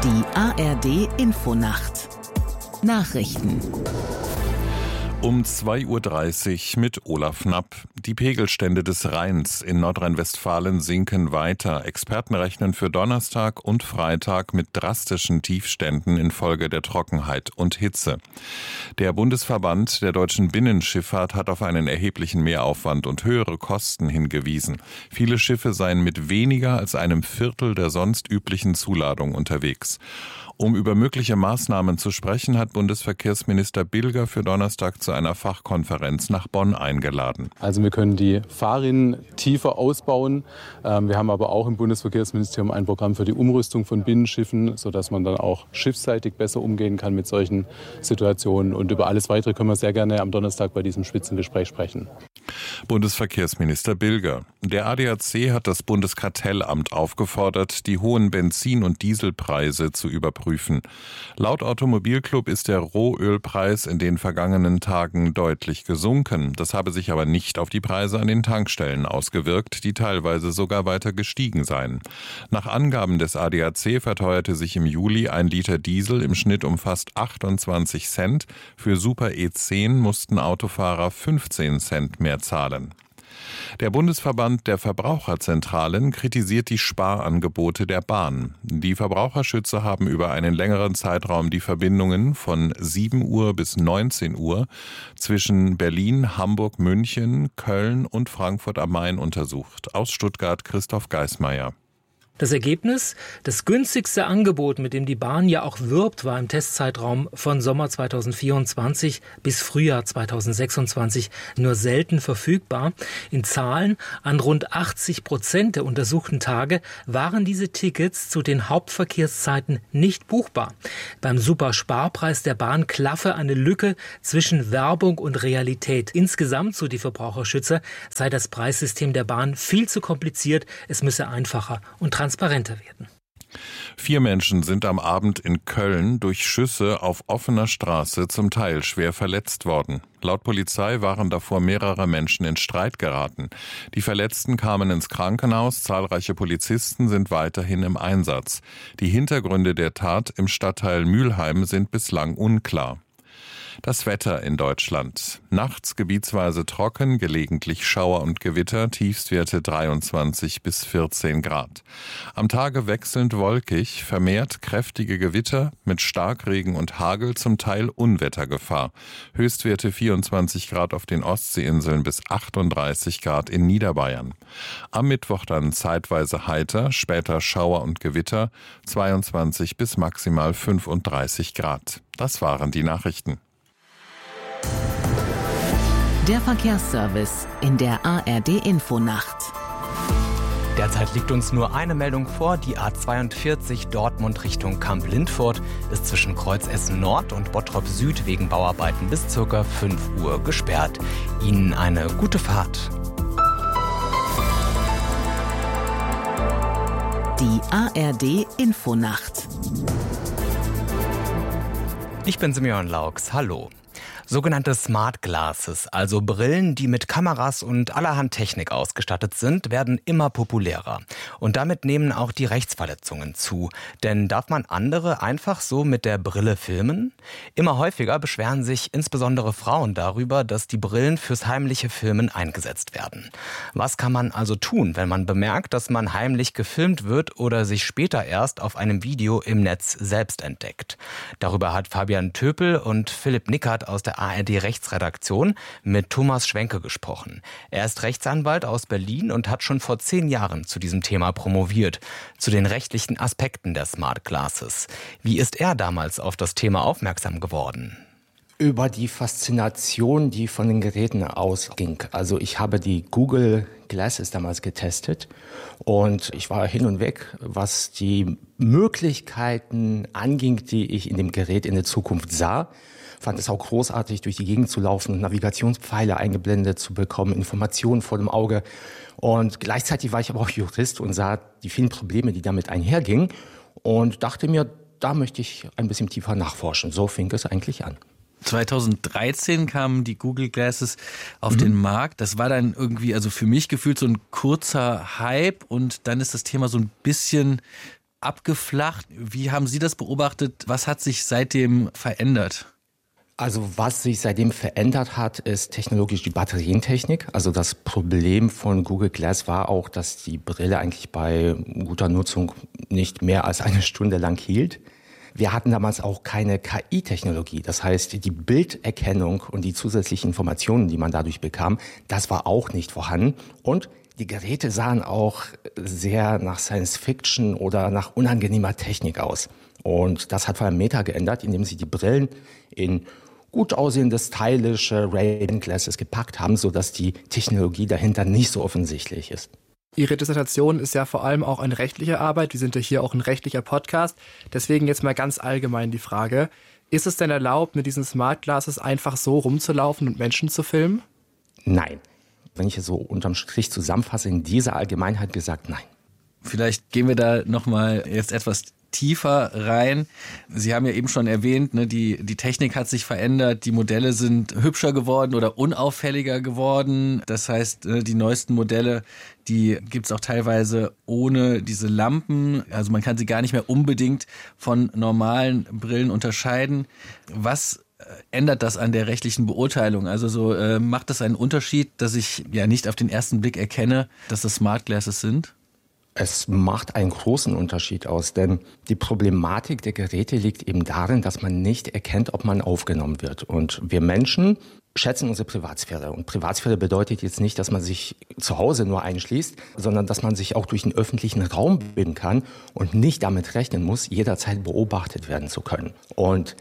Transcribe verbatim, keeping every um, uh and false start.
Die A R D-Infonacht Nachrichten Um zwei Uhr dreißig mit Olaf Knapp. Die Pegelstände des Rheins in Nordrhein-Westfalen sinken weiter. Experten rechnen für Donnerstag und Freitag mit drastischen Tiefständen infolge der Trockenheit und Hitze. Der Bundesverband der deutschen Binnenschifffahrt hat auf einen erheblichen Mehraufwand und höhere Kosten hingewiesen. Viele Schiffe seien mit weniger als einem Viertel der sonst üblichen Zuladung unterwegs. Um über mögliche Maßnahmen zu sprechen, hat Bundesverkehrsminister Bilger für Donnerstag zu einer Fachkonferenz nach Bonn eingeladen. Also wir können die Fahrrinnen tiefer ausbauen. Wir haben aber auch im Bundesverkehrsministerium ein Programm für die Umrüstung von Binnenschiffen, sodass man dann auch schiffsseitig besser umgehen kann mit solchen Situationen. Und über alles Weitere können wir sehr gerne am Donnerstag bei diesem Spitzengespräch sprechen. Bundesverkehrsminister Bilger. Der A D A C hat das Bundeskartellamt aufgefordert, die hohen Benzin- und Dieselpreise zu überprüfen. Laut Automobilclub ist der Rohölpreis in den vergangenen Tagen deutlich gesunken. Das habe sich aber nicht auf die Preise an den Tankstellen ausgewirkt, die teilweise sogar weiter gestiegen seien. Nach Angaben des A D A C verteuerte sich im Juli ein Liter Diesel im Schnitt um fast achtundzwanzig Cent. Für Super E zehn mussten Autofahrer fünfzehn Cent mehr zahlen. Der Bundesverband der Verbraucherzentralen kritisiert die Sparangebote der Bahn. Die Verbraucherschützer haben über einen längeren Zeitraum die Verbindungen von sieben Uhr bis neunzehn Uhr zwischen Berlin, Hamburg, München, Köln und Frankfurt am Main untersucht. Aus Stuttgart Christoph Geismeier. Das Ergebnis? Das günstigste Angebot, mit dem die Bahn ja auch wirbt, war im Testzeitraum von Sommer zweitausendvierundzwanzig bis Frühjahr zweitausendsechsundzwanzig nur selten verfügbar. In Zahlen: an rund achtzig Prozent der untersuchten Tage waren diese Tickets zu den Hauptverkehrszeiten nicht buchbar. Beim Supersparpreis der Bahn klaffe eine Lücke zwischen Werbung und Realität. Insgesamt, so die Verbraucherschützer, sei das Preissystem der Bahn viel zu kompliziert. Es müsse einfacher und transparenter werden. Vier Menschen sind am Abend in Köln durch Schüsse auf offener Straße zum Teil schwer verletzt worden. Laut Polizei waren davor mehrere Menschen in Streit geraten. Die Verletzten kamen ins Krankenhaus, zahlreiche Polizisten sind weiterhin im Einsatz. Die Hintergründe der Tat im Stadtteil Mülheim sind bislang unklar. Das Wetter in Deutschland. Nachts gebietsweise trocken, gelegentlich Schauer und Gewitter, Tiefstwerte dreiundzwanzig bis vierzehn Grad. Am Tage wechselnd wolkig, vermehrt kräftige Gewitter mit Starkregen und Hagel, zum Teil Unwettergefahr. Höchstwerte vierundzwanzig Grad auf den Ostseeinseln bis achtunddreißig Grad in Niederbayern. Am Mittwoch dann zeitweise heiter, später Schauer und Gewitter, zweiundzwanzig bis maximal fünfunddreißig Grad. Das waren die Nachrichten. Der Verkehrsservice in der A R D-Infonacht. Derzeit liegt uns nur eine Meldung vor. Die A zweiundvierzig Dortmund Richtung Kamp-Lindfort ist zwischen Kreuz Essen Nord und Bottrop Süd wegen Bauarbeiten bis ca. fünf Uhr gesperrt. Ihnen eine gute Fahrt. Die A R D-Infonacht. Ich bin Simeon Laux. Hallo. Sogenannte Smart Glasses, also Brillen, die mit Kameras und allerhand Technik ausgestattet sind, werden immer populärer. Und damit nehmen auch die Rechtsverletzungen zu. Denn darf man andere einfach so mit der Brille filmen? Immer häufiger beschweren sich insbesondere Frauen darüber, dass die Brillen fürs heimliche Filmen eingesetzt werden. Was kann man also tun, wenn man bemerkt, dass man heimlich gefilmt wird oder sich später erst auf einem Video im Netz selbst entdeckt? Darüber hat Fabian Töpel und Philipp Nickert aus der A R D-Rechtsredaktion mit Thomas Schwenke gesprochen. Er ist Rechtsanwalt aus Berlin und hat schon vor zehn Jahren zu diesem Thema promoviert, zu den rechtlichen Aspekten der Smart Glasses. Wie ist er damals auf das Thema aufmerksam geworden? Über die Faszination, die von den Geräten ausging. Also ich habe die Google Glasses damals getestet und ich war hin und weg, was die Möglichkeiten anging, die ich in dem Gerät in der Zukunft sah. Fand es auch großartig, durch die Gegend zu laufen und Navigationspfeile eingeblendet zu bekommen, Informationen vor dem Auge. Und gleichzeitig war ich aber auch Jurist und sah die vielen Probleme, die damit einhergingen und dachte mir, da möchte ich ein bisschen tiefer nachforschen. So fing es eigentlich an. zweitausenddreizehn kamen die Google Glasses auf mhm. den Markt. Das war dann irgendwie, also für mich gefühlt so ein kurzer Hype und dann ist das Thema so ein bisschen abgeflacht. Wie haben Sie das beobachtet? Was hat sich seitdem verändert? Also was sich seitdem verändert hat, ist technologisch die Batterientechnik. Also das Problem von Google Glass war auch, dass die Brille eigentlich bei guter Nutzung nicht mehr als eine Stunde lang hielt. Wir hatten damals auch keine K I-Technologie. Das heißt, die Bilderkennung und die zusätzlichen Informationen, die man dadurch bekam, das war auch nicht vorhanden. Und die Geräte sahen auch sehr nach Science-Fiction oder nach unangenehmer Technik aus. Und das hat vor allem Meta geändert, indem sie die Brillen in gut aussehende, stylische Ray-Ban-Glasses gepackt haben, sodass die Technologie dahinter nicht so offensichtlich ist. Ihre Dissertation ist ja vor allem auch eine rechtliche Arbeit. Wir sind ja hier auch ein rechtlicher Podcast. Deswegen jetzt mal ganz allgemein die Frage, ist es denn erlaubt, mit diesen Smart Glasses einfach so rumzulaufen und Menschen zu filmen? Nein. Wenn ich es so unterm Strich zusammenfasse, in dieser Allgemeinheit gesagt, nein. Vielleicht gehen wir da nochmal jetzt etwas tiefer rein. Sie haben ja eben schon erwähnt, ne, die, die Technik hat sich verändert, die Modelle sind hübscher geworden oder unauffälliger geworden. Das heißt, die neuesten Modelle, die gibt es auch teilweise ohne diese Lampen. Also man kann sie gar nicht mehr unbedingt von normalen Brillen unterscheiden. Was ändert das an der rechtlichen Beurteilung? Also so äh, macht das einen Unterschied, dass ich ja nicht auf den ersten Blick erkenne, dass das Smart Glasses sind? Es macht einen großen Unterschied aus, denn die Problematik der Geräte liegt eben darin, dass man nicht erkennt, ob man aufgenommen wird. Und wir Menschen schätzen unsere Privatsphäre. Und Privatsphäre bedeutet jetzt nicht, dass man sich zu Hause nur einschließt, sondern dass man sich auch durch den öffentlichen Raum bewegen kann und nicht damit rechnen muss, jederzeit beobachtet werden zu können. Und